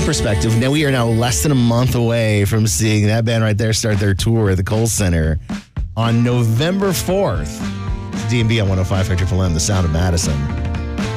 perspective, now we are now less than a month away from seeing that band right there start their tour at the Kohl Center on November 4th. It's D&B on 105 Triple M, the sound of Madison.